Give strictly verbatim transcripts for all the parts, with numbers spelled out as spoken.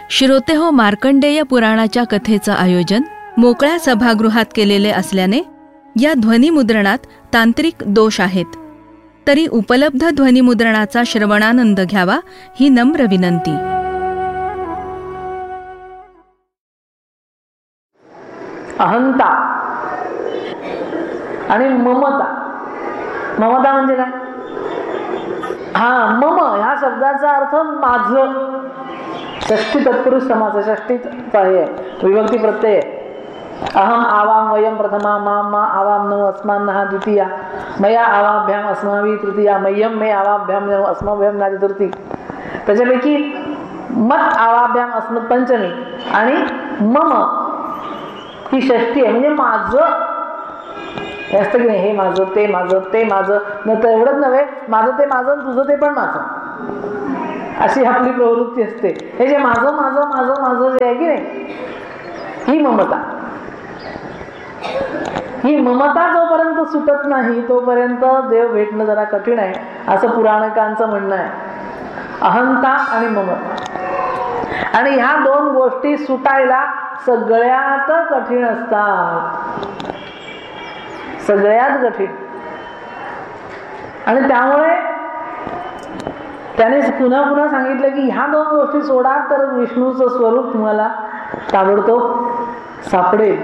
श्रोते हो, मार्कंडेय पुराणाच्या कथेचं आयोजन मोकळ्या सभागृहात केलेले असल्याने या ध्वनिमुद्रणात तांत्रिक दोष आहेत. तरी उपलब्ध ध्वनिमुद्रणाचा श्रवणानंद घ्यावा ही नम्र विनंती. अहंता आणि ममता. ममता म्हणजे काय? हा, मम ह्या शब्दाचा अर्थ माझं. षष्ठी तत्पुरुष समास, षष्ठीचा आहे, विभक्ती प्रत्यय. अहम आवाम वयम प्रथमा, माम मा आवाम नव अस्मान हा द्वितीया, मया आवाभ्याम अस्मावी तृतीया, मय्यम मे आवाभ्याम नव अस्माभ्याम ना चतुर्थी. त्याच्यापैकी मत आवाभ्याम अस्मत पंचमी आणि मम ही षष्ठी आहे, म्हणजे माझं असतं की नाही. हे माझं, ते माझं, ते माझं, न तर एवढंच नव्हे, माझं ते माझं, तुझं ते पण माझं, अशी आपली प्रवृत्ती असते. हे जे माझं माझं माझं माझं जे आहे की नाही, ही ममता. ही ममता जोपर्यंत सुटत नाही तोपर्यंत देव भेटणं जरा कठीण आहे, असं पुराणकांचं म्हणणं आहे. अहंता आणि ममता, आणि ह्या दोन गोष्टी सुटायला सगळ्यात कठीण असतात, सगळ्यात कठीण. आणि त्यामुळे त्याने पुन्हा पुन्हा सांगितलं की ह्या दोन गोष्टी सोडा तर विष्णूचं स्वरूप तुम्हाला ताबडतोब सापडेल.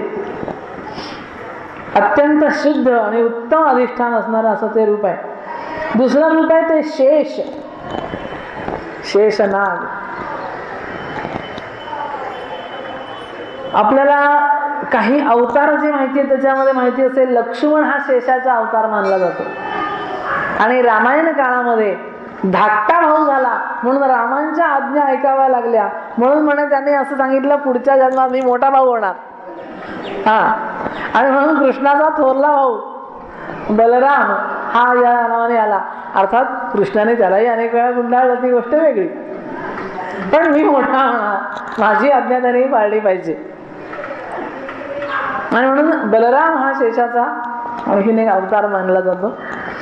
अत्यंत शुद्ध आणि उत्तम अधिष्ठान असणारं असं ते रूप आहे. दुसरं रूप आहे ते शेष, शेषनाग. आपल्याला काही अवतार जे माहिती आहे त्याच्यामध्ये माहिती असेल, लक्ष्मण हा शेषाचा अवतार मानला जातो. आणि रामायण काळामध्ये धाकटा भाऊ झाला म्हणून रामांच्या आज्ञा ऐकाव्या लागल्या, म्हणून म्हणे त्याने असं सांगितलं पुढच्या जन्मात मी मोठा भाऊ होणार. हा, आणि म्हणून कृष्णाचा थोरला भाऊ बलराम हा या नावाने आला. अर्थात कृष्णाने त्यालाही अनेक वेळा गुंडाळलं, ती गोष्ट वेगळी, पण मी मोठा होणार, माझी आज्ञा त्याने पाळली पाहिजे. आणि म्हणून बलराम हा शेषाचा आणखीन एक अवतार मानला जातो.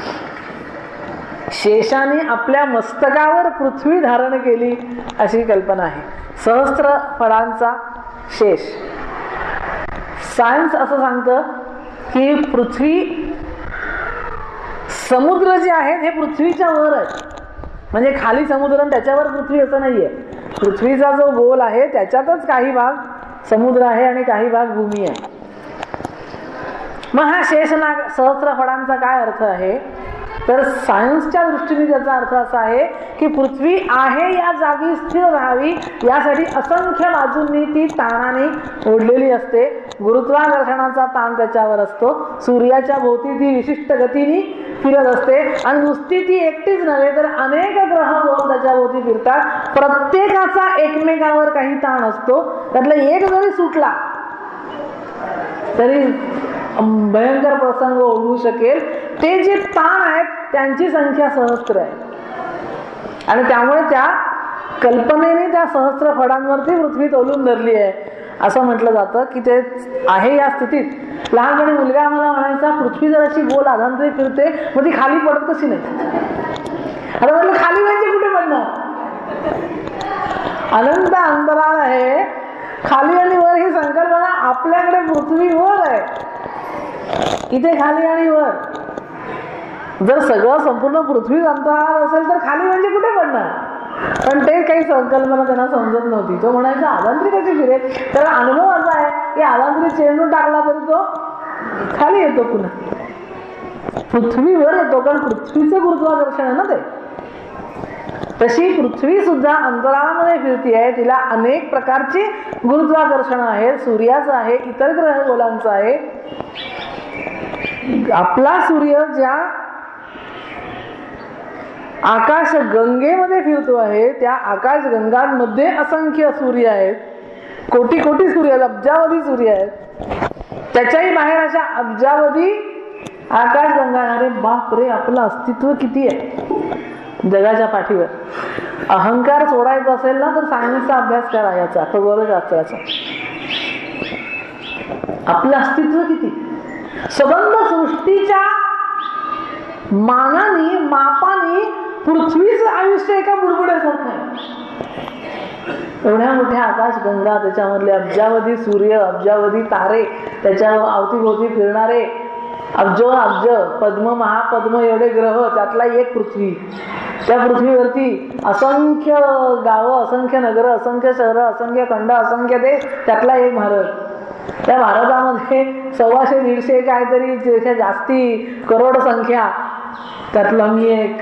शेषाने आपल्या मस्तकावर पृथ्वी धारण केली अशी कल्पना आहे. सहस्त्र फळांचा शेष. सायन्स असं सांगतं की पृथ्वी, समुद्र जे आहेत हे पृथ्वीच्या वर आहे, म्हणजे खाली समुद्र आणि त्याच्यावर पृथ्वी असं नाहीये. पृथ्वीचा जो गोल आहे त्याच्यातच काही भाग समुद्र आहे आणि काही भाग भूमी आहे. मग हा शेषनाग सहस्त्र फळांचा काय अर्थ आहे तर सायन्सच्या दृष्टीने त्याचा अर्थ असा आहे की पृथ्वी आहे या जागी स्थिर राहावी यासाठी असंख्य बाजूंनी ती ताणाने ओढलेली असते. गुरुत्वाकर्षणाचा ताण त्याच्यावर असतो. सूर्याच्या भोवती ती विशिष्ट गतीने फिरत असते आणि नुसती ती एकटीच नव्हे तर अनेक ग्रह गोल त्याच्या भोवती फिरतात. प्रत्येकाचा एकमेकावर काही ताण असतो. त्यातला एक जरी सुटला तरी भयंकर प्रसंग ओढवू शकेल. ते जे ताण आहेत त्यांची संख्या सहस्त्र आहे. आणि त्यामुळे त्या कल्पनेने त्या सहस्त्र फळांवरती पृथ्वी तोलून धरली आहे असं म्हटलं जातं की ते आहे या स्थितीत. लहानपणी मुलगा मला म्हणायचा पृथ्वी जर अशी गोल आधांतरी फिरते मग ती खाली पडत कशी नाही. आता म्हटलं खाली म्हणजे कुठे पडणार, अनंत अंतराळ आहे. खाली आणि वर ही संकल्पना आपल्याकडे पृथ्वी वर आहे, इथे खाली आणि वर. जर सगळं संपूर्ण पृथ्वी अंतराळात असेल तर खाली म्हणजे कुठे पडणार. पण ते काही संकल्पना त्यांना समजत नव्हती. तो म्हणायचा आदांतरी कशी फिरेल. त्याला अनुभव असा आहे की आदांतरी चेंडू टाकला तरी तो खाली येतो, पुन्हा पृथ्वीवर येतो, कारण पृथ्वीचं गुरुत्वाकर्षण आहे ना ते. तशी पृथ्वी सुद्धा अंतराळामध्ये फिरती आहे. तिला अनेक प्रकारची गुरुत्वाकर्षण आहे. सूर्याचं आहे, इतर ग्रह गोलांचं आहे. आपला सूर्य ज्या आकाश गंगेमध्ये फिरतो आहे त्या आकाश गंगांमध्ये असंख्य सूर्य आहेत. कोटी कोटी सूर्य आहेत, अब्जावधी सूर्य आहेत. त्याच्याही बाहेर अशा अब्जावधी आकाश गंगा. अरे बाप रे, आपलं अस्तित्व किती आहे जगाच्या पाठीवर. अहंकार सोडायचा असेल ना तर सायन्सचा अभ्यास करा, याचा खगोलशास्त्राचा. आपलं अस्तित्व किती, संबंध सृष्टीच्या मानाने मापाने पृथ्वीचं आयुष्य एका बुडबुड्यासारखं आहे. एवढ्या मोठ्या आकाशगंगा, त्याच्यामधले अब्जावधी सूर्य, अब्जावधी तारे, त्याच्या अवतीभोवती फिरणारे अब्ज अब्ज पद्म महापद्म एवढे ग्रह, त्यातला एक पृथ्वी. त्या पृथ्वीवरती असंख्य गावं, असंख्य नगरं, असंख्य शहरं, असंख्य खंड, असंख्य देश, त्यातला एक भारत. त्या भारतामध्ये सव्वाशे दीडशे काहीतरी त्याच्या जास्ती करोड संख्या, त्यातला मी एक.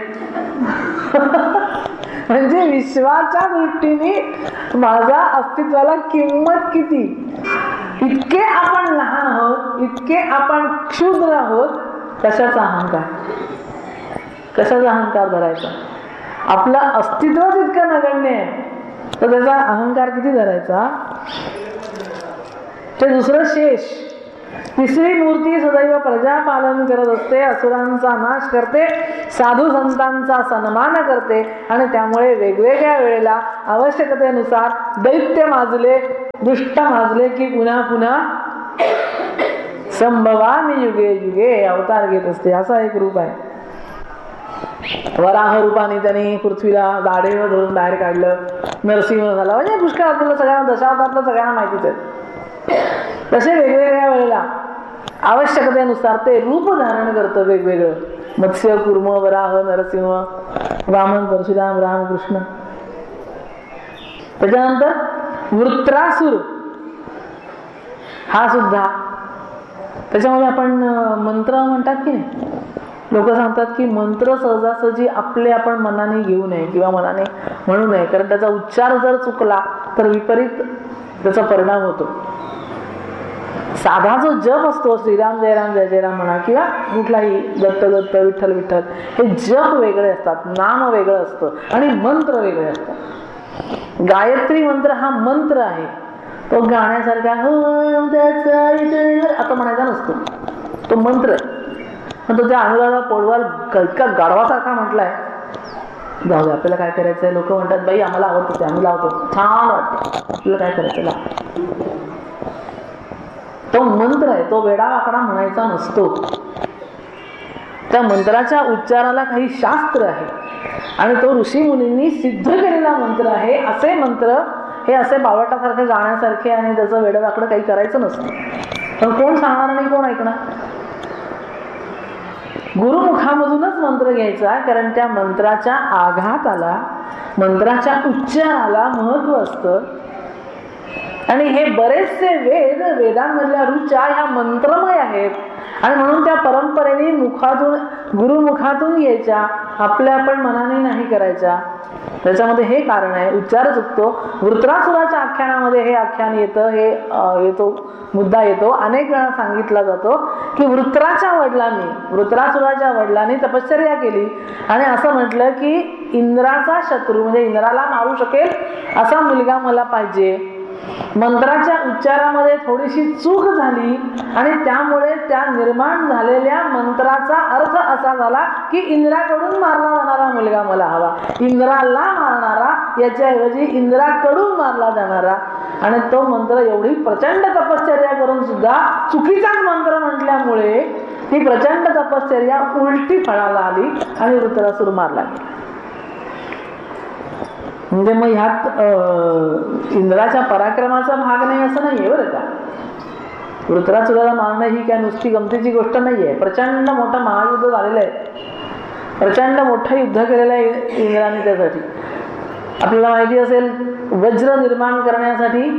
म्हणजे विश्वाच्या दृष्टीने माझा अस्तित्वाला किंमत किती. इतके आपण लहान आहोत, इतके आपण क्षुद्र आहोत. कशाचा अहंकार, कशाचा अहंकार धरायचा. आपलं अस्तित्वच इतकं नगण्य आहे तर त्याचा अहंकार किती धरायचा. ते दुसरं शेष. तिसरी मूर्ती सदैव प्रजापालन करत असते, असुरांचा नाश करते, साधू संतांचा सन्मान करते आणि त्यामुळे वेगवेगळ्या वेळेला आवश्यकतेनुसार दैत्य माजले, दुष्ट माजले की पुन्हा पुन्हा संभवामी युगे युगे अवतार घेत असते. असा एक रूप आहे. वराह रूपाने त्यांनी पृथ्वीला दाढेवर धरून बाहेर काढलं, नरसिंह झाला. म्हणजे पुष्कळ आपल्याला सगळ्यांना दशावतारातलं सगळ्यांना माहितीच आहे. तसे वेगवेगळ्या वेळेला आवश्यकतेनुसार ते रूप धारण करतं वेगवेगळं. मत्स्य, कुर्म, वराह, नरसिंह, वामन, परशुराम, राम, कृष्ण. त्याच्यानंतर वृत्रासुर हा सुद्धा. त्याच्यामध्ये आपण मंत्र म्हणतात की नाही, लोक सांगतात की मंत्र सहजासहजी आपले आपण मनाने घेऊ नये किंवा मनाने म्हणू नये, कारण त्याचा उच्चार जर चुकला तर विपरीत त्याचा परिणाम होतो. साधा जो जप असतो, श्रीराम जयराम जय जयराम म्हणा किंवा कुठलाही दत्त दत्त विठ्ठल विठ्ठल, हे जप वेगळे असतात, नाम वेगळं असतं आणि मंत्र वेगळे असतात. गायत्री मंत्र हा मंत्र आहे, तो गाण्यासारखा आता म्हणायचा नसतो, तो मंत्र आहे. पण तो त्या अनुराधा पौडवाल इतका गाढवासारखा म्हटलाय. जाऊ दे, आपल्याला काय करायचंय. लोक म्हणतात बाई आम्हाला आवडतं ते आम्ही लावतो, छान वाटतं, आपल्याला काय करायचं लाव. तो मंत्र आहे, तो वेडावाकडा म्हणायचा नसतो. त्या मंत्राच्या उच्चाराला काही शास्त्र आहे आणि तो ऋषी मुनींनी सिद्ध केलेला मंत्र आहे. असे मंत्र हे असे बावटासारखे गाण्यासारखे आणि त्याचं वेडवाकडं काही करायचं नसतं. पण कोण सांगणार नाही, कोण ऐकणार. गुरुमुखामधूनच मंत्र घ्यायचा, कारण त्या मंत्राच्या आघाताला, मंत्राच्या उच्चाराला महत्व असतं. आणि हे बरेचसे वेद, वेदांमधल्या ऋचा ह्या मंत्रमय आहेत आणि म्हणून त्या परंपरेने मुखातून, गुरुमुखातून यायच्या, आपल्या आपण मनाने नाही करायच्या. त्याच्यामध्ये हे कारण आहे, उच्चार चुकतो. वृत्रासुराच्या आख्यानामध्ये हे आख्यान येतं, हे येतो मुद्दा येतो. अनेक वेळा सांगितला जातो की वृत्राच्या वडिलांनी, वृत्रासुराच्या वडिलांनी तपश्चर्या केली आणि असं म्हटलं की इंद्राचा शत्रू म्हणजे इंद्राला मारू शकेल असा मुलगा मला पाहिजे. मंत्राच्या उच्चारामध्ये थोडीशी चूक झाली आणि त्यामुळे त्या निर्माण झालेल्या मंत्राचा अर्थ असा झाला की इंद्राकडून मारला जाणारा मुलगा मला हवा, इंद्राला मारणारा याच्याऐवजी इंद्राकडून मारला जाणारा. आणि तो मंत्र एवढी प्रचंड तपश्चर्या करून सुद्धा चुकीचाच मंत्र म्हटल्यामुळे ती प्रचंड तपश्चर्या उलटी फळाला आली आणि वृत्रासुर मारला. म्हणजे मग ह्यात इंद्राच्या पराक्रमाचा भाग नाही असं नाहीये बरं का. वृत्रासुराला मारणं ही काय नुसती गमतीची गोष्ट नाहीये. प्रचंड मोठं महायुद्ध झालेलं आहे, प्रचंड मोठं युद्ध केलेलं आहे इंद्राने. त्यासाठी आपल्याला माहिती असेल, वज्र निर्माण करण्यासाठी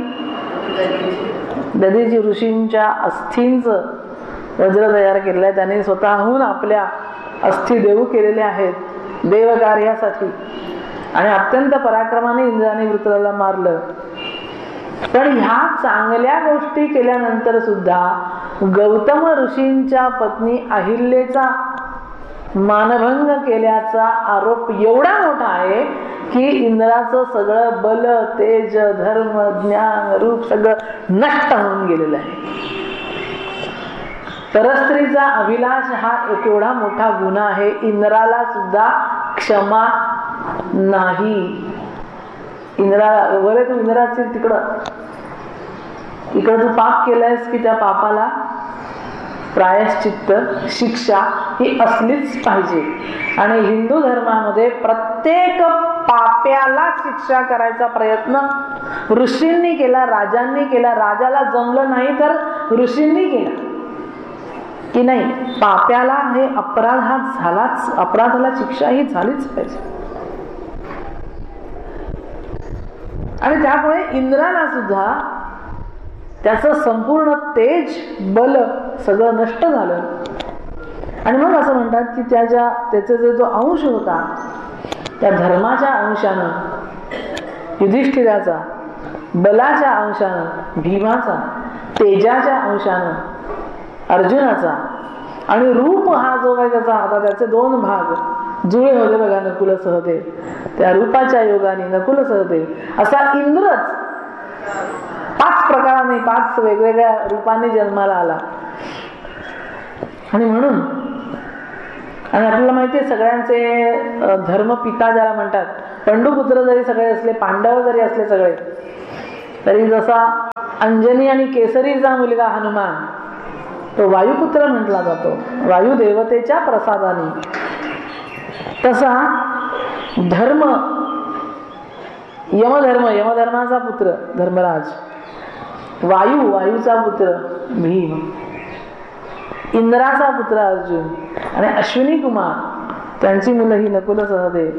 दधीची ऋषींच्या अस्थींचं वज्र तयार केलेलं आहे. त्यांनी स्वतःहून आपल्या अस्थी देऊ केलेल्या आहेत देवकार्यासाठी आणि अत्यंत पराक्रमाने इंद्राने वृत्राला मारलं. पण ह्या चांगल्या गोष्टी केल्यानंतर सुद्धा गौतम ऋषींच्या पत्नी अहिल्याचा मानभंग केल्याचा आरोप एवढा मोठा आहे की इंद्राचं सगळं बल, तेज, धर्म, ज्ञान, रूप सगळं नष्ट होऊन गेलेलं आहे. परस्त्रीचा अभिलाष हा एक एवढा मोठा गुन्हा आहे, इंद्राला सुद्धा क्षमा नाही. इंद्रा बरे तू इंद्राची तिकडं इकडं तू पाप केलायस की त्या पापाला प्रायश्चित्त शिक्षा ही असलीच पाहिजे. आणि हिंदू धर्मामध्ये प्रत्येक पाप्याला शिक्षा करायचा प्रयत्न ऋषींनी केला, राजांनी केला. राजाला जमलं नाही तर ऋषींनी केला की नाही, पाप्याला हे अपराध हा झालाच, अपराधाला शिक्षा ही झालीच पाहिजे. आणि त्यामुळे इंद्राला सुद्धा त्याचं संपूर्ण तेज बल सगळं नष्ट झालं. आणि मग असं म्हणतात की त्याच्या त्याचा जो जो अंश होता त्या धर्माच्या अंशानं, युधिष्ठिराचा, बलाच्या अंशानं भीमाचा, तेजाच्या अंशानं अर्जुनाचा, आणि रूप हा जो काही त्याचा होता त्याचे दोन भाग जुळे होते बघा, नकुल सहदेव. त्या रूपाच्या योगाने नकुल सहदेव असा इंद्रच पाच प्रकाराने पाच वेगवेगळ्या रूपाने जन्माला आला. आणि म्हणून आणि आपल्याला माहिती आहे सगळ्यांचे धर्मपिता ज्याला म्हणतात, पंडुपुत्र जरी सगळे असले, पांडव जरी असले सगळे, तरी जसा अंजनी आणि केसरीचा मुलगा हनुमान तो वायुपुत्र म्हटला जातो, वायुदेवतेच्या प्रसादाने, तसा धर्म यमधर्म यमधर्माचा पुत्र धर्मराज, वायू वायूचा पुत्र भीम, इंद्राचा पुत्र अर्जुन, आणि अश्विनी कुमार त्यांची मुलं ही नकुल सहदेव.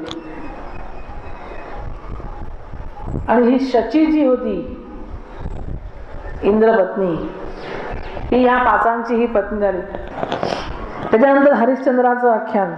आणि ही शची जी होती इंद्रपत्नी, ही ह्या पाचांची ही पत्नी झाली. त्याच्यानंतर हरिश्चंद्राचं आख्यान,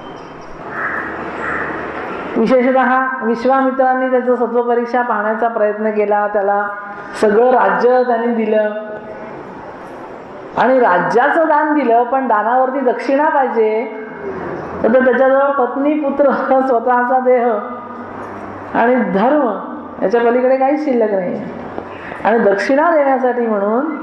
विशेषतः विश्वामित्रांनी त्याचं सत्वपरीक्षा पाहण्याचा प्रयत्न केला, त्याला सगळं राज्य त्यांनी दिलं आणि राज्याचं दान दिलं, पण दानावरती दक्षिणा पाहिजे. तर त्याच्याजवळ पत्नी, पुत्र, स्वतःचा देह आणि धर्म याच्या पलीकडे काहीच शिल्लक नाही. आणि दक्षिणा देण्यासाठी म्हणून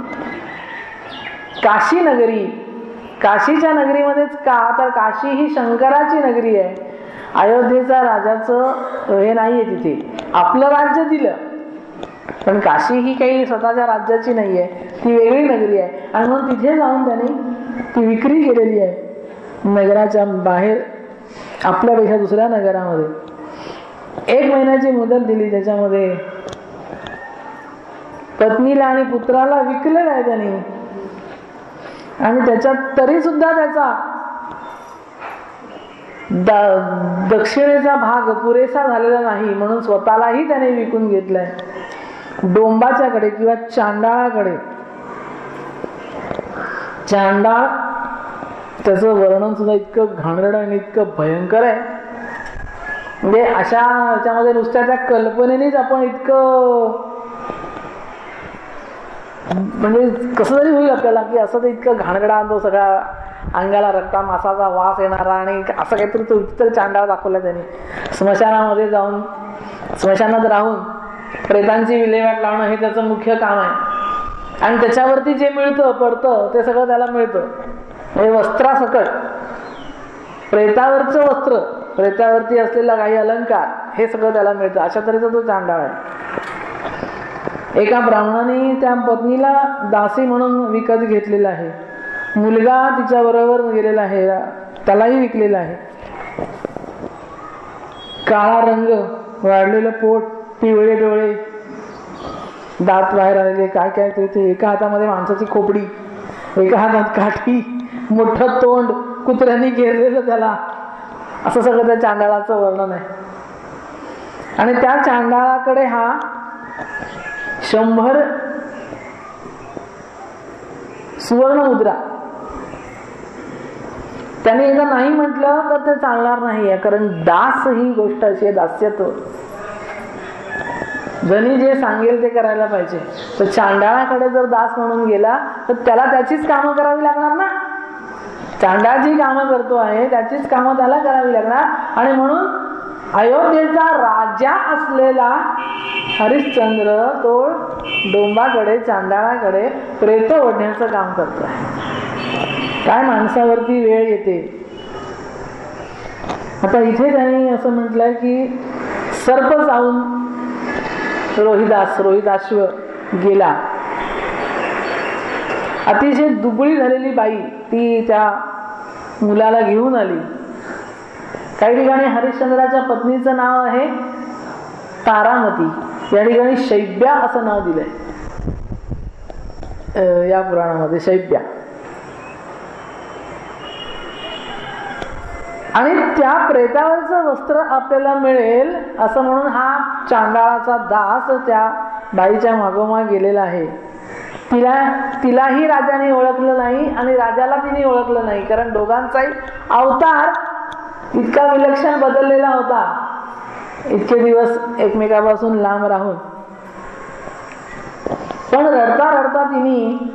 काशी नगरी, काशीच्या नगरीमध्येच का, तर काशी ही शंकराची नगरी आहे. अयोध्येचा राजाचं हे नाहीये, तिथे आपलं राज्य दिलं, पण काशी ही काही स्वतःच्या राज्याची नाहीये, ती वेगळी नगरी आहे. आणि म्हणून तिथे जाऊन त्यांनी ती विक्री केलेली आहे नगराच्या बाहेर, आपल्यापेक्षा दुसऱ्या नगरामध्ये. एक महिन्याची मुदत दिली, त्याच्यामध्ये पत्नीला आणि पुत्राला विकलेलं आहे त्यांनी. आणि त्याच्यात तरी सुद्धा त्याचा दक्षिणेचा भाग पुरेसा झालेला नाही, म्हणून स्वतःलाही त्याने विकून घेतलाय डोंबाच्याकडे किंवा चांडाळाकडे. चांडाळ त्याचं वर्णन सुद्धा इतकं घाणेरडं आणि इतकं भयंकर आहे, म्हणजे अशा ह्याच्यामध्ये नुसत्या त्या कल्पनेनेच आपण इतकं, म्हणजे कसं तरी होईल आपल्याला की असं ते इतकं घाणगडा, तो सगळा अंगाला रक्ता मासाचा वास येणारा, आणि असं काहीतरी तो इतर चांडाळ दाखवला त्यांनी. स्मशानामध्ये जाऊन स्मशानात राहून प्रेतांची विल्हेवाट लावणं हे त्याचं मुख्य काम आहे. आणि त्याच्यावरती जे मिळतं पडतं ते सगळं त्याला मिळतं, म्हणजे वस्त्रासकट प्रेतावरचं वस्त्र, प्रेतावरती असलेला काही अलंकार, हे सगळं त्याला मिळतं. अशा तऱ्हेचा तो चांडाळ आहे. एका ब्राह्मणाने त्या पत्नीला दासी म्हणून विकत घेतलेला आहे, मुलगा तिच्या बरोबर गेलेला आहे, त्यालाही विकलेला आहे. काळा रंग, वाढलेलं पोट, पिवळे डोळे, दात बाहेर आलेले, काय काय ते, एका हातामध्ये माणसाची खोपडी, एका हातात काठी, मोठं तोंड, कुत्र्यांनी घेरलेलं त्याला, असं सगळं त्या चांडाळाचं वर्णन आहे. आणि त्या चांडाळाकडे हा शंभर सुवर्ण मुद्रा, त्याने एकदा नाही म्हटलं तर ते चालणार नाही आहे, कारण दास ही गोष्ट अशी आहे, दास्यत्व. जणी जे सांगेल ते करायला पाहिजे. तर चांडाळाकडे जर दास म्हणून गेला तर त्याला त्याचीच कामं करावी लागणार ना, चांडाळ जी कामं करतो आहे त्याचीच कामं त्याला करावी लागणार. आणि म्हणून अयोध्येचा राजा असलेला हरिश्चंद्र तो डोंबाकडे, चांडाळाकडे प्रेत ओढण्याचं काम करतो आहे. काय माणसावरती वेळ येते. आता इथे त्यांनी असं म्हटलंय की सर्प जाऊन रोहिदास रोहिदाश्व गेला अतिशय दुबळी झालेली बाई ती त्या मुलाला घेऊन आली. काही ठिकाणी हरिश्चंद्राच्या पत्नीचं नाव आहे तारामती, या ठिकाणी शैब्या असं नाव दिलंय या पुराणामध्ये, शैब्या. आणि त्या प्रेतावरचं वस्त्र आपल्याला मिळेल असं म्हणून हा चांडाळाचा दास त्या बाईच्या मागोमाग गेलेला आहे. तिला तिलाही राजाने ओळखलं नाही आणि राजाला तिने ओळखलं नाही, कारण दोघांचाही अवतार इतका विलक्षण बदललेला होता इतके दिवस एकमेकापासून लांब राहून. पण रडता रडता तिने,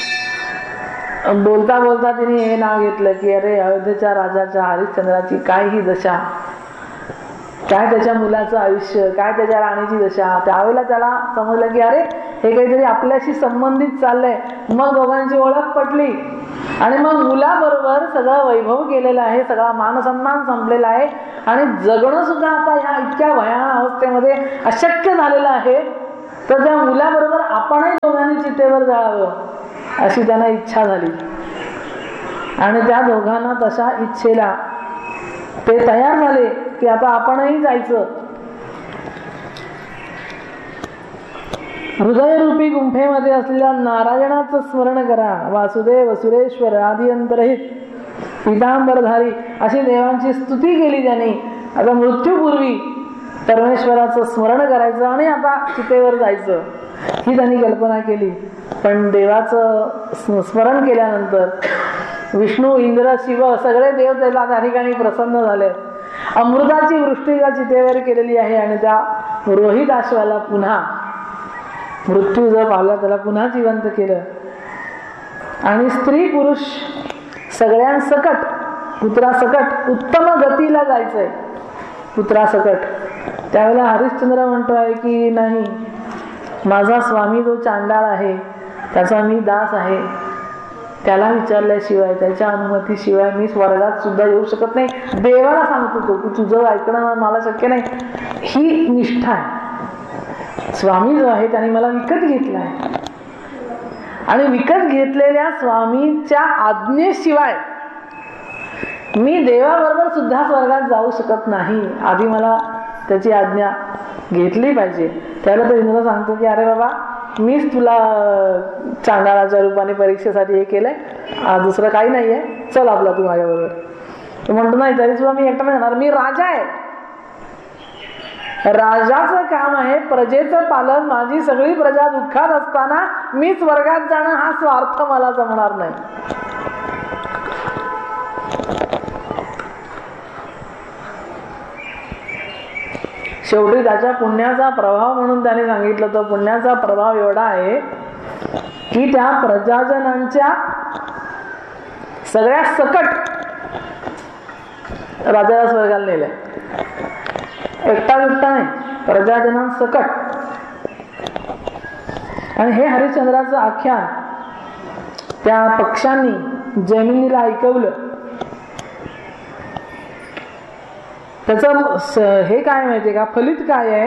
बोलता बोलता तिने हे नाव घेतलं की अरे अयोध्येच्या राजाच्या हरिश्चंद्राची काय ही दशा, काय त्याच्या मुलाचं आयुष्य, काय त्याच्या राणीची दशा. त्यावेळेला त्याला समजलं की अरे हे काहीतरी आपल्याशी संबंधित चाललंय. मग दोघांची ओळख पटली आणि मग मुलाबरोबर सगळं वैभव केलेलं आहे, सगळा मानसन्मान संपलेला आहे आणि जगणं सुद्धा आता ह्या इतक्या भयान अवस्थेमध्ये अशक्य झालेलं आहे. तर त्या मुलाबरोबर आपणही दोघांनी चितेवर जाळावं अशी त्यांना इच्छा झाली आणि त्या दोघांना तशा इच्छेला ते तयार झाले की आता आपणही जायचं. हृदयरूपी गुंफेमध्ये असलेल्या नारायणाचं स्मरण करा. वासुदेव सुरेश्वर आदिअंतरहित पितांबरधारी अशी देवांची स्तुती केली त्यांनी. आता मृत्यूपूर्वी परमेश्वराचं स्मरण करायचं आणि आता चितेवर जायचं ही त्यांनी कल्पना केली. पण देवाचं स्मरण केल्यानंतर विष्णू, इंद्र, शिव सगळे देव त्याला त्या ठिकाणी प्रसन्न झाले. अमृताची वृष्टी त्या चितेवर केलेली आहे आणि त्या रोहित अश्वाला पुन्हा मृत्यू जर पावला त्याला पुन्हा जिवंत केलं. आणि स्त्री पुरुष सगळ्यांसकट पुत्रासकट उत्तम गतीला जायचंय, पुत्रासकट. त्यावेळेला हरिश्चंद्र म्हणतोय की नाही, माझा स्वामी जो चांडाळ आहे त्याचा मी दास आहे, त्याला विचारल्याशिवाय, त्याच्या अनुमतीशिवाय मी स्वर्गात सुद्धा येऊ शकत नाही. देवाला सांगतो तो की तुझं ऐकणं मला शक्य नाही. ही निष्ठा आहे. स्वामी जो आहे त्याने मला विकत घेतलाय आणि विकत घेतलेल्या स्वामीच्या आज्ञेशिवाय मी देवाबरोबर सुद्धा स्वर्गात जाऊ शकत नाही. आधी मला त्याची आज्ञा घेतली पाहिजे. त्याला तर इंद्र सांगतो की अरे बाबा, मीच तुला चांडाळाच्या रूपाने परीक्षेसाठी हे केलंय, दुसरं काही नाहीये, चल आपला तू माझ्याबरोबर. तो म्हणतो नाही, तरी सुद्धा मी एकटा नाही जाणार, मी राजा आहे. राजाचं काम आहे प्रजेचं पालन. माझी सगळी प्रजा दुःखात असताना मी स्वर्गात जाणं हा स्वार्थ मला जमणार नाही. शेवटी त्याच्या पुण्याचा प्रभाव म्हणून त्याने सांगितलं. तो पुण्याचा प्रभाव एवढा आहे की त्या प्रजाजनांच्या सगळ्या सकट राजाला स्वर्गाला नेलंय. एकटा एकटा नाही, प्रजाजनांसकट. आणि हे हरिश्चंद्राचं आख्यान त्या पक्षांनी जैमिनीला ऐकवलं. त्याच हे काय माहितीये का, फलित काय आहे,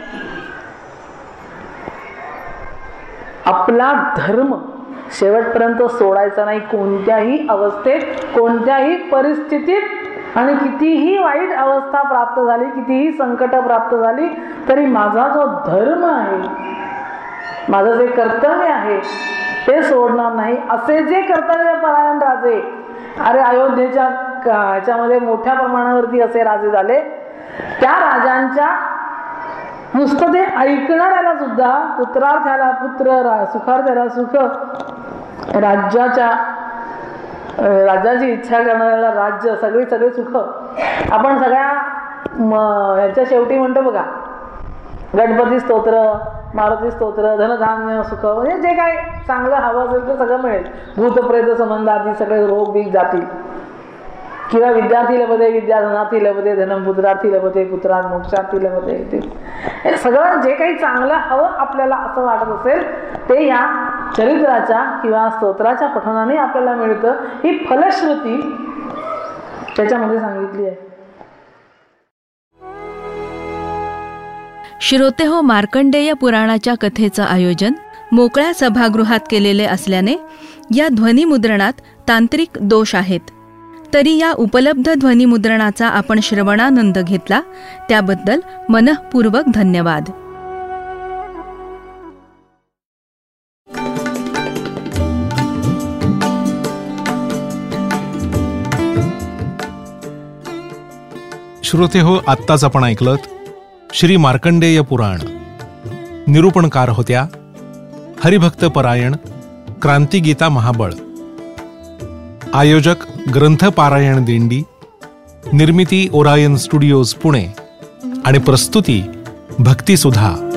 आपला धर्म शेवटपर्यंत सोडायचा नाही. कोणत्याही अवस्थेत, कोणत्याही परिस्थितीत आणि कितीही वाईट अवस्था प्राप्त झाली, कितीही संकट प्राप्त झाली, तरी माझा जो धर्म आहे, माझं जे कर्तव्य आहे ते सोडणार नाही. असे जे कर्तव्यपरायण राजे, अरे अयोध्येच्या ह्याच्यामध्ये मोठ्या प्रमाणावरती असे राजे झाले, त्या राजांच्या नुसतं ते ऐकणाऱ्याला सुद्धा, पुत्रार्थ्याला पुत्र, सुखार्थ्याला सुख, राज्याच्या राज्याची इच्छा करणाऱ्याला राज्य, सगळी सगळे सुख. आपण सगळ्या ह्याच्या शेवटी म्हणतो बघा, गणपती स्तोत्र, मारुती स्तोत्र, धनधान्य सुख, म्हणजे जे काय चांगलं हवं असेल ते सगळं मिळेल. भूतप्रेत संबंध आधी सगळे रोग बीग जातील. किंवा विद्यार्थी लभते विद्या, धनार्थी लभते धनम, पुत्रार्थी लभते पुत्रात, मोक्षार्थी लभते. हे सगळं जे काही चांगलं हवं आपल्याला असं वाटत असेल ते या चरित्राच्या किंवा स्तोत्राच्या पठणाने आपल्याला मिळतं. ही फलश्रुती त्याच्यामध्ये सांगितली आहे. श्रोते हो, मार्कंडेय पुराणाच्या कथेचं आयोजन मोकळ्या सभागृहात केलेले असल्याने या ध्वनिमुद्रणात तांत्रिक दोष आहेत. तरी या उपलब्ध ध्वनिमुद्रणाचा आपण श्रवणानंद घेतला त्याबद्दल मनःपूर्वक धन्यवाद. श्रोते हो, आत्ताच आपण ऐकलत श्री मार्कंडेय पुराण. निरूपणकार होत्या हरिभक्त परायण क्रांतिगीता महाबळ. आयोजक ग्रंथ पारायण दिंडी. निर्मिती ओरायन स्टुडिओज पुणे आणि प्रस्तुती भक्तिसुधा.